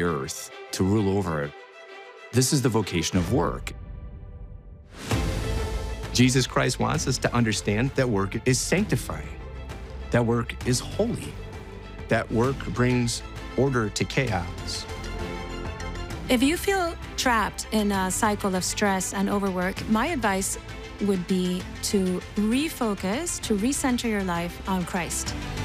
the earth, to rule over it. This is the vocation of work. Jesus Christ wants us to understand that work is sanctifying, that work is holy, that work brings order to chaos. If you feel trapped in a cycle of stress and overwork, my advice would be to refocus, to recenter your life on Christ.